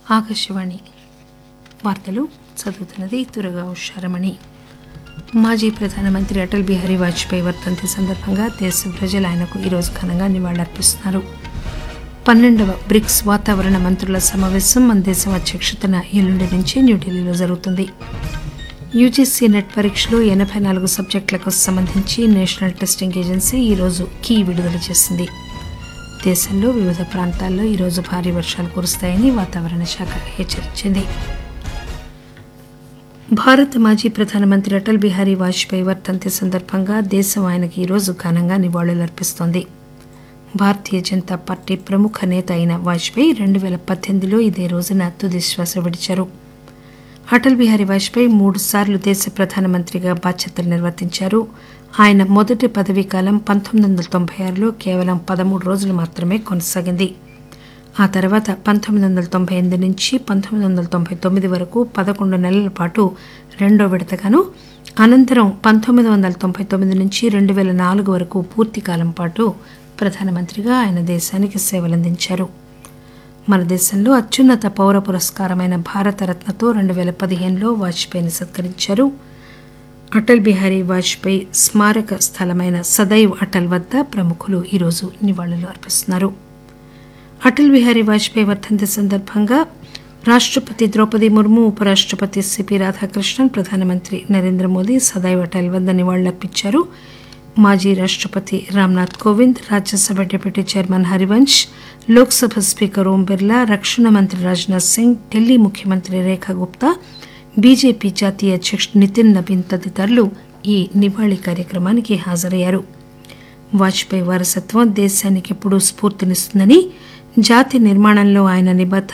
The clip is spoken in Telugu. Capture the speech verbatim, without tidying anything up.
ఆకాశవాణి వార్తలు చదువుతున్నది దుర్గా ఉషారమణి. మాజీ ప్రధానమంత్రి అటల్ బిహారీ వాజ్పేయి వర్ధంతి సందర్భంగా దేశ ప్రజలు ఆయనకు ఈరోజు ఘనంగా నివాళులర్పిస్తున్నారు. పన్నెండవ బ్రిక్స్ వాతావరణ మంత్రుల సమావేశం మన దేశం అధ్యక్షతన ఎల్లుండి నుంచి న్యూఢిల్లీలో జరుగుతుంది. యూజీసీ నెట్ పరీక్షలో ఎనభై నాలుగు సబ్జెక్టులకు సంబంధించి నేషనల్ టెస్టింగ్ ఏజెన్సీ ఈరోజు కీ విడుదల చేసింది. దేశంలో వివిధ ప్రాంతాల్లో ఈరోజు భారీ వర్షాలు కురుస్తాయని వాతావరణ శాఖ హెచ్చరించింది. భారత మాజీ ప్రధానమంత్రి అటల్ బిహారీ వాజ్పేయి వర్ధంతి సందర్భంగా దేశం ఆయనకు ఈరోజు ఘనంగా నివాళులర్పిస్తోంది. భారతీయ జనతా పార్టీ ప్రముఖ నేత అయిన వాజ్పేయి రెండు పేల పద్దెనిమిదిలో ఇదే రోజున తుది శ్వాస విడిచారు. అటల్ బిహారీ వాజ్పేయి మూడు సార్లు దేశ ప్రధానమంత్రిగా బాధ్యతలు నిర్వర్తించారు. ఆయన మొదటి పదవీ కాలం పంతొమ్మిది వందల తొంభై ఆరులో కేవలం పదమూడు రోజులు మాత్రమే కొనసాగింది. ఆ తర్వాత పంతొమ్మిది వందల తొంభై ఎనిమిది నుంచి పంతొమ్మిది వందల తొంభై తొమ్మిది వరకు పదకొండు నెలల పాటు రెండో విడతగాను, అనంతరం పంతొమ్మిది వందల తొంభై తొమ్మిది నుంచి రెండు పేల నాలుగు వరకు పూర్తి కాలం పాటు ప్రధానమంత్రిగా ఆయన దేశానికి సేవలందించారు. మన దేశంలో అత్యున్నత పౌర పురస్కారమైన భారతరత్నతో రెండు పేల పదిహేనులో వాజ్పేయిని సత్కరించారు. అటల్ బిహారీ వాజ్పేయి స్మారక స్థలమైన సదైవ్ అటల్ వద్ద ప్రముఖులు ఈరోజు నివాళులు అర్పిస్తున్నారు. అటల్ బిహారీ వాజ్పేయి వర్ధంతి సందర్భంగా రాష్టపతి ద్రౌపది ముర్ము, ఉపరాష్టపతి సిపి రాధాకృష్ణన్, ప్రధానమంత్రి నరేంద్ర మోదీ సదైవ్ అటల్ వద్ద నివాళులర్పించారు. మాజీ రాష్టపతి Ramnath Kovind, Rajya Sabha deputy chairman Harivansh, Lok Sabha speaker Om Birla, రక్షణ మంత్రి రాజ్నాథ్ సింగ్, ఢిల్లీ ముఖ్యమంత్రి రేఖా గుప్తా, బీజేపీ జాతీయ అధ్యక్షుడు నితిన్ నబీన్ తదితరులు ఈ నివాళి కార్యక్రమానికి హాజరయ్యారు. వాజ్పేయి వారసత్వం దేశానికి ఎప్పుడూ స్ఫూర్తినిస్తుందని, జాతి నిర్మాణంలో ఆయన నిబద్దత